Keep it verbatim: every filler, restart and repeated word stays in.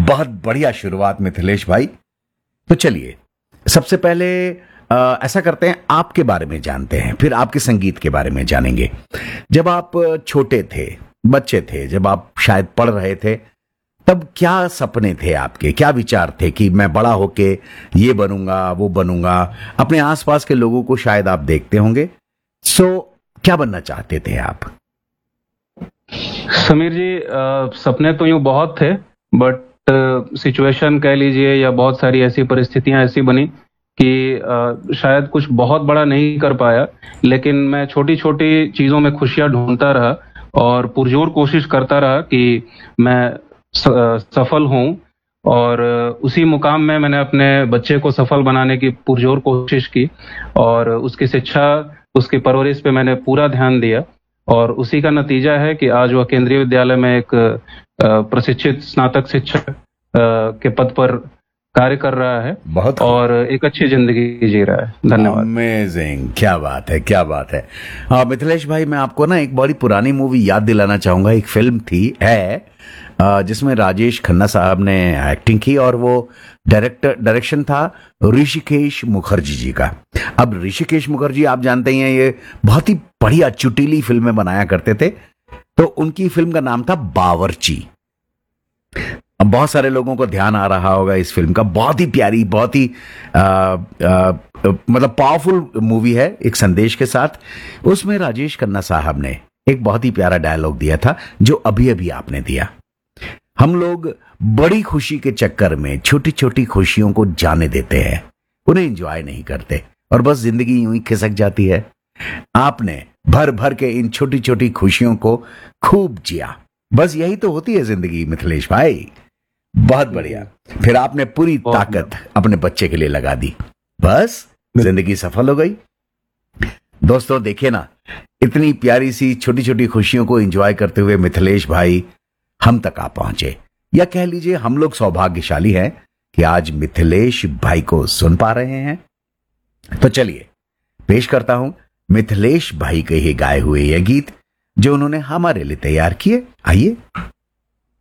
बहुत बढ़िया शुरुआत मिथिलेश भाई। तो चलिए सबसे पहले आ, ऐसा करते हैं, आपके बारे में जानते हैं, फिर आपके संगीत के बारे में जानेंगे। जब आप छोटे थे, बच्चे थे, जब आप शायद पढ़ रहे थे, तब क्या सपने थे आपके, क्या विचार थे कि मैं बड़ा होके ये बनूंगा वो बनूंगा? अपने आसपास के लोगों को शायद आप देखते होंगे, सो क्या बनना चाहते थे आप? समीर जी, अ, सपने तो यूं बहुत थे, बट सिचुएशन कह लीजिए या बहुत सारी ऐसी परिस्थितियां ऐसी बनी कि अ, शायद कुछ बहुत बड़ा नहीं कर पाया, लेकिन मैं छोटी छोटी चीजों में खुशियां ढूंढता रहा और पुरजोर कोशिश करता रहा कि मैं स, अ, सफल हूं। और अ, उसी मुकाम में मैंने अपने बच्चे को सफल बनाने की पुरजोर कोशिश की और उसकी शिक्षा, उसकी परवरिश पे मैंने पूरा ध्यान दिया। और उसी का नतीजा है कि आज वह केंद्रीय विद्यालय में एक अ, प्रशिक्षित स्नातक शिक्षक अ, के पद पर कार्य कर रहा है बहुत खूब। और एक अच्छी जिंदगी जी रहा है। धन्यवाद। अमेजिंग, क्या बात है, क्या बात है। हाँ मिथिलेश भाई, मैं आपको ना एक बड़ी पुरानी मूवी याद दिलाना चाहूंगा। एक फिल्म थी है अ, जिसमें राजेश खन्ना साहब ने एक्टिंग की और वो डायरेक्टर डायरेक्शन था ऋषिकेश मुखर्जी जी का। अब ऋषिकेश मुखर्जी आप जानते ही हैं, ये बहुत ही बढ़िया चुटीली फिल्में बनाया करते थे। तो उनकी फिल्म का नाम था बावर्ची। अब बहुत सारे लोगों को ध्यान आ रहा होगा इस फिल्म का। बहुत ही प्यारी, बहुत ही आ, आ, मतलब पावरफुल मूवी है, एक संदेश के साथ। उसमें राजेश खन्ना साहब ने एक बहुत ही प्यारा डायलॉग दिया था, जो अभी अभी आपने दिया। हम लोग बड़ी खुशी के चक्कर में छोटी छोटी खुशियों को जाने देते हैं, उन्हें एंजॉय नहीं करते और बस जिंदगी यूं ही खिसक जाती है। आपने भर भर के इन छोटी छोटी खुशियों को खूब जिया। बस यही तो होती है जिंदगी मिथिलेश भाई। बहुत बढ़िया। फिर आपने पूरी ताकत अपने बच्चे के लिए लगा दी, बस जिंदगी सफल हो गई। दोस्तों देखिए ना, इतनी प्यारी सी छोटी छोटी खुशियों को एंजॉय करते हुए मिथिलेश भाई हम तक आ पहुंचे, या कह लीजिए हम लोग सौभाग्यशाली हैं कि आज मिथिलेश भाई को सुन पा रहे हैं। तो चलिए पेश करता हूं मिथिलेश भाई के ही गाए हुए ये गीत, जो उन्होंने हमारे लिए तैयार किए। आइए।